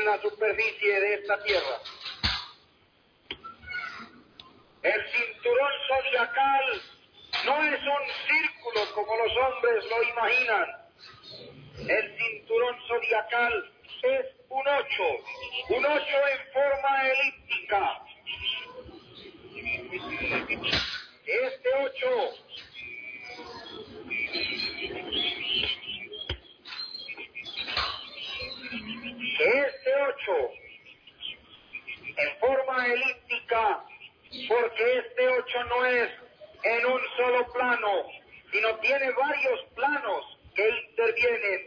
en la superficie de esta tierra. El cinturón zodiacal no es un círculo como los hombres lo imaginan. El cinturón zodiacal es un ocho en forma elíptica. Este ocho en forma elíptica, porque este ocho no es en un solo plano, sino tiene varios planos que intervienen.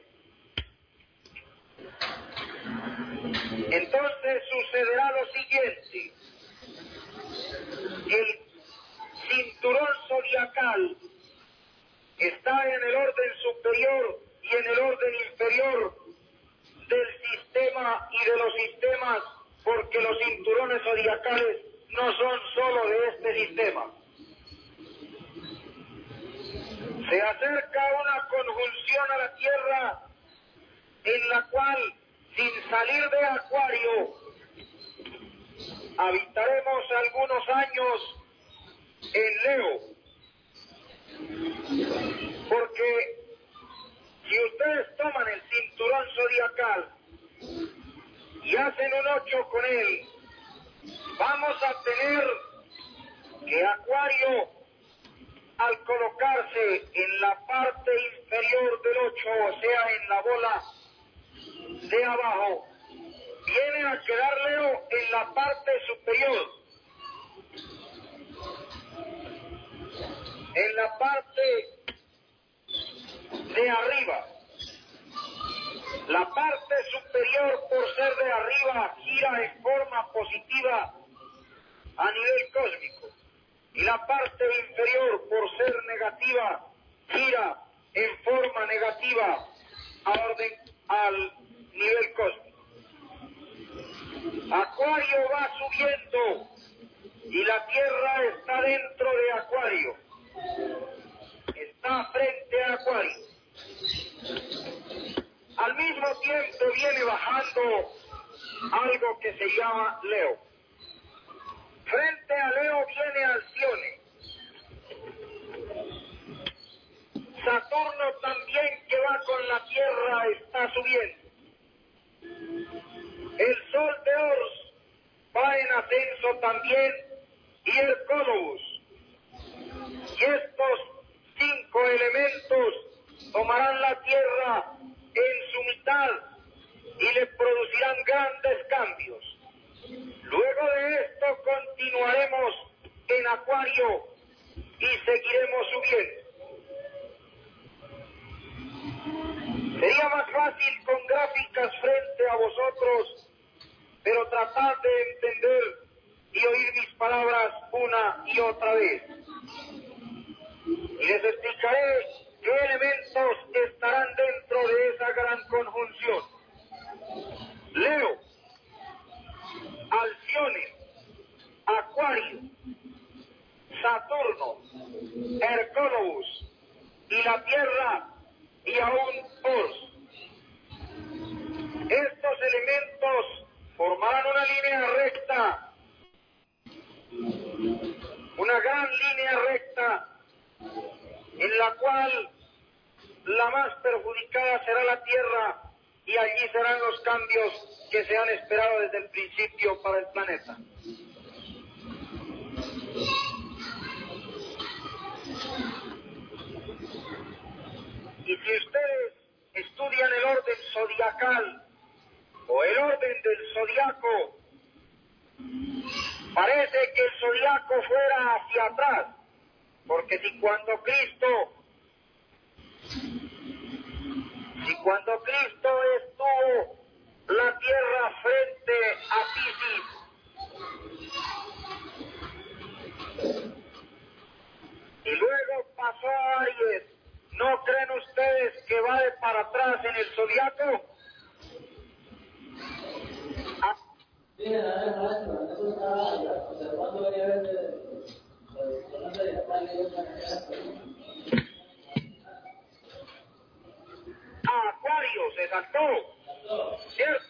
Entonces sucederá lo siguiente: el cinturón zodiacal está en el orden superior y en el orden inferior del sistema y de los sistemas, porque los cinturones zodiacales no son solo de este sistema. Se acerca una conjunción a la Tierra en la cual, sin salir de Acuario, habitaremos algunos años en Leo. Porque si ustedes toman el cinturón zodiacal y hacen un 8 con él, vamos a tener que Acuario, al colocarse en la parte inferior del 8, o sea, en la bola de abajo, viene a quedar Leo en la parte superior, en la parte de arriba. La parte superior, por ser de arriba, gira en forma positiva a nivel cósmico, y la parte inferior, por ser negativa, gira en forma negativa al nivel cósmico. Acuario va subiendo y la Tierra está dentro de Acuario, está frente a Acuario. Al mismo tiempo viene bajando algo que se llama Leo. Frente a Leo viene Alcione. Saturno también, que va con la Tierra, está subiendo. El Sol de Ors va en ascenso también, y el Cólobus. Y estos 5 elementos tomarán la Tierra en su mitad y le producirán grandes cambios. Luego de esto continuaremos en Acuario y seguiremos subiendo. Sería más fácil con gráficas frente a vosotros, pero tratad de entender y oír mis palabras una y otra vez. Y les explicaré qué elementos estarán dentro de esa gran conjunción. Leo, Alcione, Acuario, Saturno, Hercólogos y la Tierra y aún Ors. Estos elementos formarán una línea recta, una gran línea recta, en la cual la más perjudicada será la Tierra, y allí serán los cambios que se han esperado desde el principio para el planeta. Y si ustedes estudian el orden zodiacal o el orden del zodiaco, parece que el zodiaco fuera hacia atrás, porque si cuando Cristo estuvo la Tierra frente a Piscis y luego pasó a Aries, ¿no creen ustedes que va de para atrás en el zodiaco? Acuario se saltó, ¿cierto?